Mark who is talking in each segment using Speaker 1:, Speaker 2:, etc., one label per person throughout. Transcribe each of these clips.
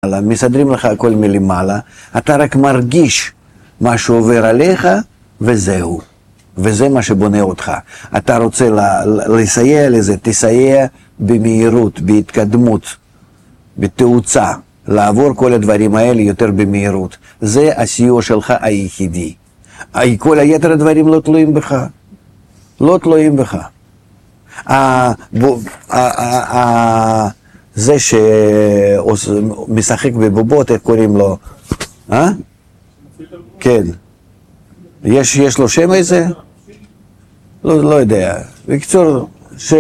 Speaker 1: מסדרים לך הכל מלמעלה, אתה רק מרגיש מה שעובר עליך, וזהו. וזה מה שבונה אותך. אתה רוצה לסייע לזה, תסייע במהירות, בהתקדמות, בתאוצה, לעבור כל הדברים האלה יותר במהירות. זה הסיוע שלך היחידי. כל היתר הדברים לא תלויים בך. לא תלויים בך. זה שמשחק בבובות, איך קוראים לו? כן. יש לו שם איזה? לא יודע. בקיצור,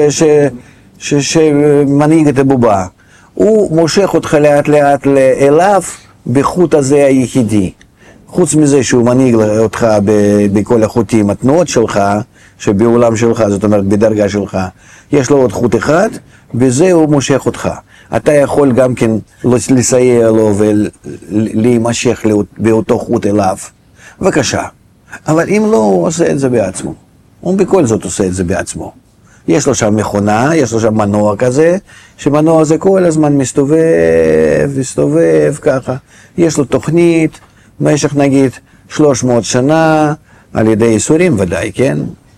Speaker 1: שמנהיג את הבובה. הוא מושך אותך לאט לאט אליו בחוט הזה היחידי. חוץ מזה שהוא מנהיג אותך בכל החוטים, התנועות שלך, שבעולם שלך, זאת אומרת בדרגה שלך, יש לו עוד חוט אחד, וזה הוא מושך אותך. אתה יכול גם כן לסייע לו ולהימשך באותו חוט אליו. בבקשה. אבל אם לא, הוא עושה את זה בעצמו. הוא בכל זאת עושה את זה בעצמו. יש לו שם מכונה, יש לו שם מנוע כזה, שמנוע הזה כל הזמן מסתובב ככה. יש לו תוכנית, במשך נגיד 300 שנה, על ידי איסורים ודאי, כן?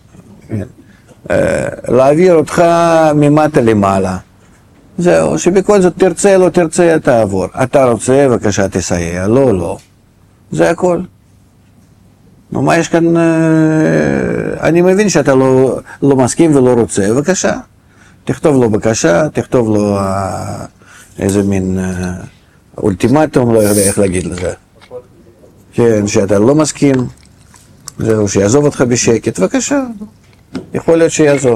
Speaker 1: להעביר אותך ממטה למעלה. זהו, שבכל זאת תרצה, לא תרצה, תעבור. אתה רוצה, בבקשה תסייע, לא. זה הכל. נו, מה יש כאן? אני מבין שאתה לא מסכים ולא רוצה, בבקשה. תכתוב לו בקשה, תכתוב לו איזה מין אולטימטום, לא יודע איך להגיד לזה. כן, שאתה לא מסכים, זהו, שיעזוב אותך בשקט, בבקשה. יכול להיות שיעזוב.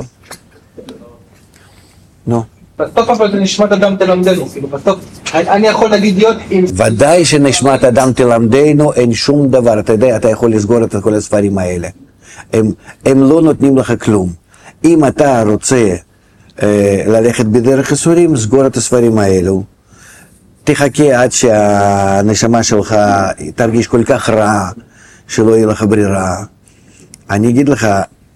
Speaker 1: נו.
Speaker 2: בסוף אבל זה נשמת אדם תלמדנו, כאילו בסוף אני יכול להגיד להיות עם...
Speaker 1: ודאי שנשמת אדם תלמדנו, אין שום דבר, אתה יודע, אתה יכול לסגור את כל הספרים האלה. הם לא נותנים לך כלום. אם אתה רוצה ללכת בדרך איסורים, סגור את הספרים האלו. תחכה עד שהנשמה שלך תרגיש כל כך רע, שלא יהיה לך ברירה. אני אגיד לך,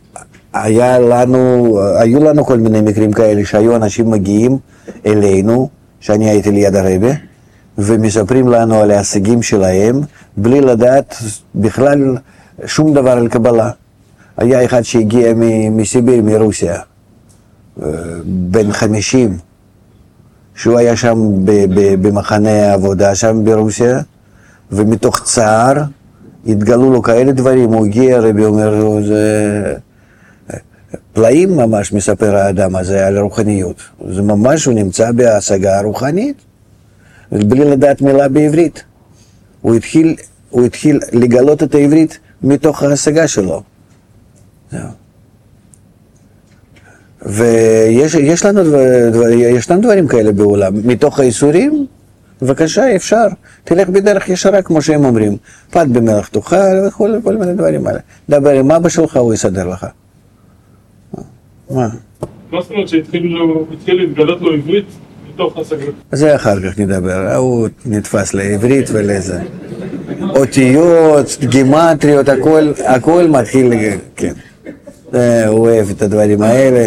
Speaker 1: היו לנו כל מיני מקרים כאלה שהיו אנשים מגיעים אלינו, שאני הייתי ליד הרבה, ומספרים לנו על ההישגים שלהם, בלי לדעת בכלל שום דבר על קבלה. היה אחד שהגיע מסיביר, מרוסיה, בן 50, שהוא היה שם במחנה העבודה שם ברוסיה, ומתוך צער התגלו לו כאלה דברים, הוא הגיע, הרבי אומר לו, זה... פלאים ממש מספר האדם הזה על רוחניות. זה ממש, הוא נמצא בהשגה הרוחנית, בלי לדעת מילה בעברית. הוא התחיל לגלות את העברית מתוך ההשגה שלו. ויש לנו דברים כאלה בעולם. מתוך האיסורים, בבקשה, אפשר. תלך בדרך ישרה, כמו שהם אומרים. פת במלח תאכל וכל מיני דברים האלה. דבר עם אבא שלך, הוא יסדר לך. מה?
Speaker 3: מה זאת אומרת שהתחיל להתגלות לו עברית מתוך השגות?
Speaker 1: זה אחר כך נדבר, הוא נתפס לעברית ולזה. אותיות, גימטריות, הכל מתחיל, כן. הוא אוהב את הדברים האלה.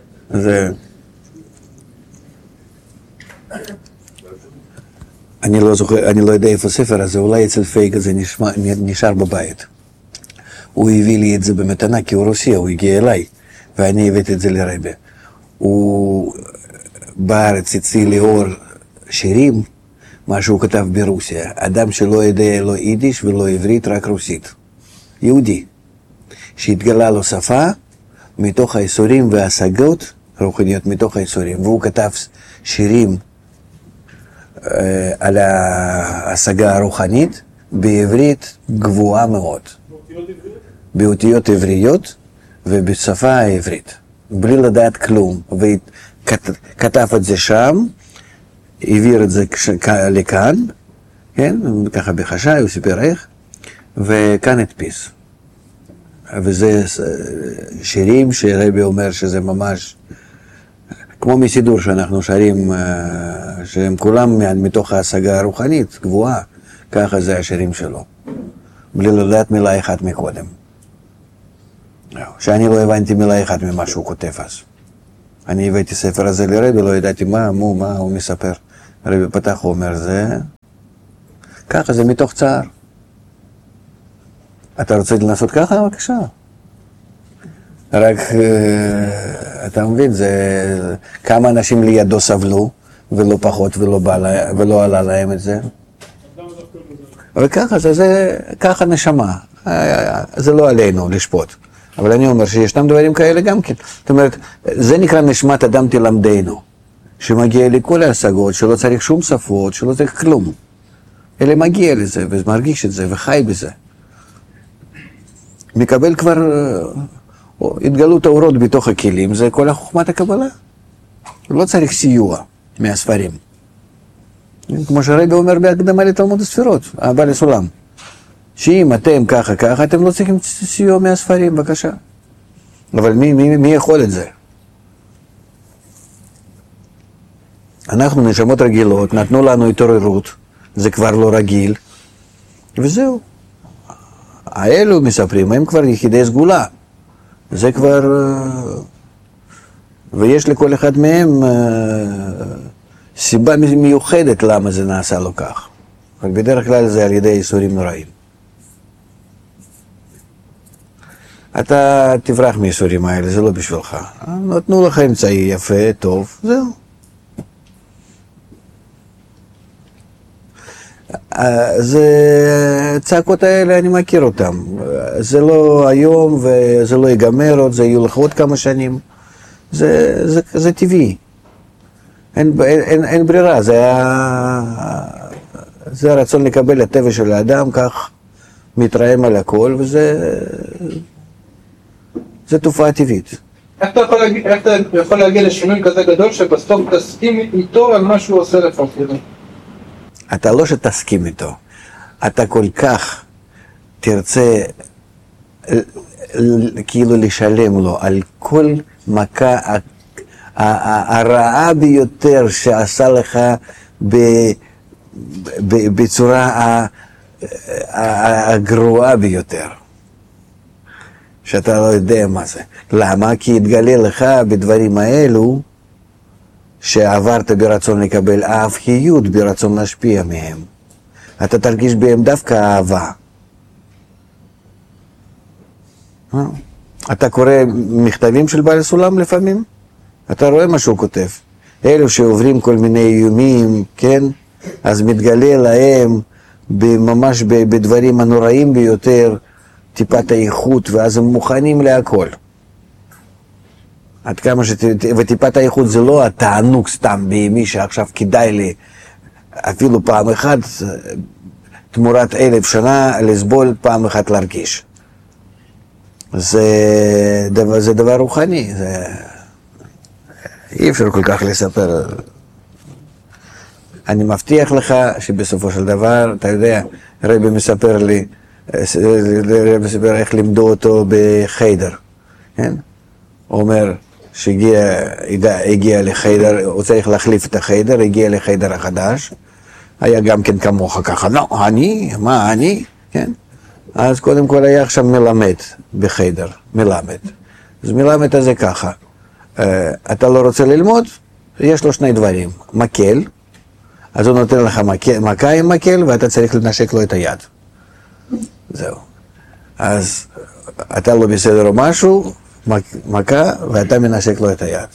Speaker 1: אני לא זוכר, אני לא יודע איפה הספר הזה, אולי אצל פייק הזה נשאר בבית. הוא הביא לי את זה במתנה, כי הוא רוסי, הוא הגיע אליי. ואני הבאתי את זה לרבי. הוא בארץ הציע לאור שירים, מה שהוא כתב ברוסיה. אדם שלא יודע לא יידיש ולא עברית, רק רוסית. יהודי. שהתגלה לו שפה מתוך האיסורים וההשגות, רוחניות מתוך האיסורים. והוא כתב שירים על ההשגה הרוחנית בעברית גבוהה מאוד. באותיות עבריות. ובשפה העברית, בלי לדעת כלום, וכתב את זה שם, העביר את זה לכאן, כן, ככה בחשאי, הוא סיפר איך, וכאן הדפיס. וזה שירים שרבי אומר שזה ממש, כמו מסידור שאנחנו שרים, שהם כולם מתוך ההשגה הרוחנית, גבוהה, ככה זה השירים שלו, בלי לדעת מילה אחת מקודם. שאני לא הבנתי מילה אחת ממה שהוא כותב אז. אני הבאתי ספר הזה לרבי, לא ידעתי מה הוא מספר. הרבי פתח, הוא אומר, זה ככה זה מתוך צער. אתה רוצה לנסות ככה? בבקשה. רק, אתה מבין, זה כמה אנשים לידו סבלו, ולא פחות ולא עלה להם את זה. וככה, זה ככה נשמה. זה לא עלינו לשפוט. אבל אני אומר שישנם דברים כאלה גם כן. זאת אומרת, זה נקרא נשמת אדם תלמדנו, שמגיע לכל ההשגות, שלא צריך שום שפות, שלא צריך כלום. אלא מגיע לזה, ומרגיש את זה, וחי בזה. מקבל כבר התגלות האורות בתוך הכלים, זה כל החוכמת הקבלה. לא צריך סיוע מהספרים. כמו שהרבי אומר בהקדמה לתלמוד הספירות, הבעל הסולם. שאם אתם ככה, אתם לא צריכים סיוע מהספרים, בבקשה. אבל מי יכול את זה? אנחנו נשמות רגילות, נתנו לנו התעוררות, זה כבר לא רגיל, וזהו. האלו מספרים, הם כבר יחידי סגולה. זה כבר... ויש לכל אחד מהם סיבה מיוחדת למה זה נעשה לו כך. אבל בדרך כלל זה על ידי איסורים נוראים. אתה תברח מאיסורים האלה, זה לא בשבילך. נתנו לך אמצעי יפה, טוב, זהו. זה צעקות האלה, אני מכיר אותם. זה לא היום וזה לא ייגמר עוד, זה יהיו לך עוד כמה שנים. זה טבעי. אין ברירה, זה הרצון לקבל הטבע של האדם, כך מתרעם על הכל, וזה תופעה טבעית.
Speaker 2: איך אתה יכול להגיע לשינוי כזה גדול שבסוף תסכים איתו על מה שהוא עושה לך?
Speaker 1: אתה לא שתסכים איתו, אתה כל כך תרצה כאילו לשלם לו על כל מכה הרעה ביותר שעשה לך בצורה הגרועה ביותר, שאתה לא יודע מה זה. למה? כי התגלה לך בדברים האלו שעברת ברצון לקבל אף חיות, ברצון להשפיע מהם. אתה תרגיש בהם דווקא אהבה. אתה קורא מכתבים של בעל הסולם לפעמים? אתה רואה מה שהוא כותב. אלו שעוברים כל מיני איומים, כן? אז מתגלה להם ממש בדברים הנוראים ביותר טיפת האיכות, ואז הם מוכנים להכל. עד כמה וטיפת האיכות זה לא התענוג סתם בימי שעכשיו כדאי לי אפילו פעם אחת תמורת 1000 שנה לסבול, פעם אחת להרגיש. זה דבר רוחני, אי אפשר כל כך לספר. אני מבטיח לך שבסופו של דבר, אתה יודע, רבי מספר לי, איך לימדו אותו בחיידר, כן? הוא אומר שהגיע לחיידר, הוא צריך להחליף את החיידר, הגיע לחיידר החדש, היה גם כן כמוך ככה, לא, מה אני, כן? אז קודם כל היה עכשיו מלמד בחיידר, מלמד. אז מלמד הזה ככה, אתה לא רוצה ללמוד, יש לו שני דברים, מקל, אז הוא נותן לך מכה עם מקל ואתה צריך לנשק לו את היד. זהו. אז אתה לא בסדר או משהו, מכה ואתה מנשק לו את היד.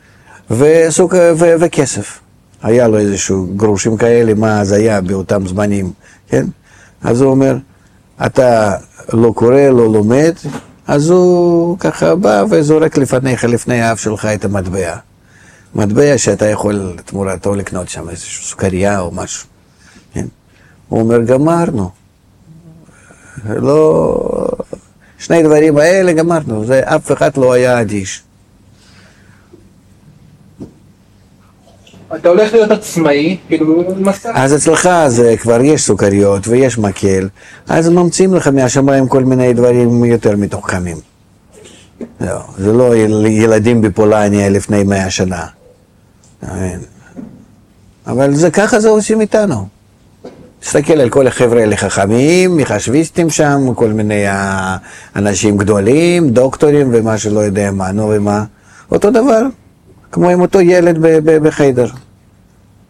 Speaker 1: וכסף. היה לו איזשהו גרושים כאלה, מה אז היה באותם זמנים, כן? אז הוא אומר, אתה לא קורא, לא לומד, אז הוא ככה בא וזורק לפניך, לפני האף שלך את המטבע. מטבע שאתה יכול תמורתו לקנות שם איזושהי סוכריה או משהו. כן? הוא אומר, גמרנו. לא... שני דברים האלה גמרנו, זה אף אחד לא היה אדיש.
Speaker 2: אתה הולך להיות עצמאי, כאילו מסע.
Speaker 1: אז אצלך זה כבר יש סוכריות ויש מקל, אז ממציאים לך מהשמיים כל מיני דברים יותר מתוחכמים. זה לא ילדים בפולניה לפני 100 שנה. אבל זה ככה זה עושים איתנו. תסתכל על כל החבר'ה האלה חכמים, מחשביסטים שם, כל מיני אנשים גדולים, דוקטורים ומה שלא יודע מה, נו ומה. אותו דבר, כמו עם אותו ילד בחיידר.